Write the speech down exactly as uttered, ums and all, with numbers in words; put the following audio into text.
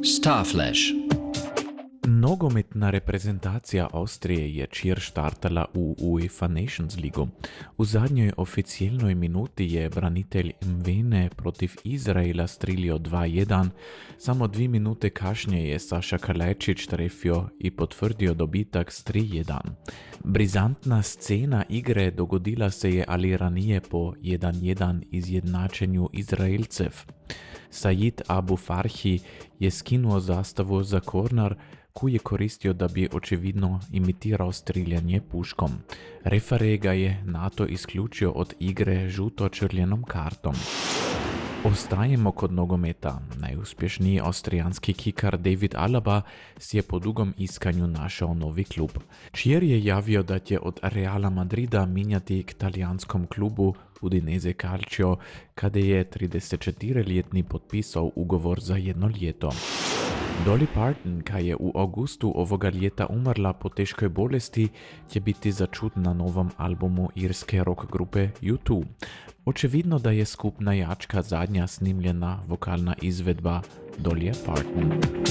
Starflash. Nogometna reprezentacija Avstrije je čir štartala v UEFA Nations League. V zadnjoj oficialnoj minuti je branitelj Mvene protiv Izraela strilio dva jedan, samo dve minute kasnije je Saša Kalajdzic trefio i potvrdio dobitak s tri jedan. Brizantna scena igre dogodila se je ali ranije po jedan jedan izjednačenju Izraelcev. Said Abu Farhi je skinuo zastavu za korner, koju je koristio da bi očividno imitirao striljanje puškom. Refere ga je nato isključio od igre žuto-črljenom kartom. Ostajemo kod nogometa. Najuspješniji austrijanski kikar David Alaba si je po dugom iskanju našao novi klub. Čier je javio da će od Reala Madrida minjati k talijanskom klubu Udinese Calcio, kada je tridesetčetiriletni potpisao ugovor za jedno ljeto. Dolly Parton, koja je u augustu ovoga ljeta umrla po teškoj bolesti, će biti začut na novom albumu irske rock grupe U dva. Očevidno da je skupna jačka zadnja snimljena vokalna izvedba Dolly Parton.